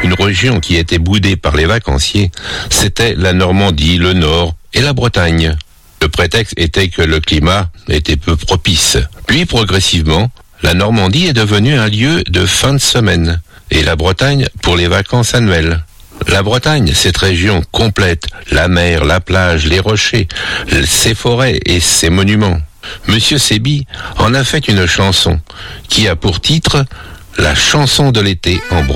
une région qui était boudée par les vacanciers, c'était la Normandie, le Nord et la Bretagne. Le prétexte était que le climat était peu propice. Puis progressivement, la Normandie est devenue un lieu de fin de semaine et la Bretagne pour les vacances annuelles. La Bretagne, cette région complète, la mer, la plage, les rochers, ses forêts et ses monuments. Monsieur Sébi en a fait une chanson qui a pour titre « La chanson de l'été en Bretagne ».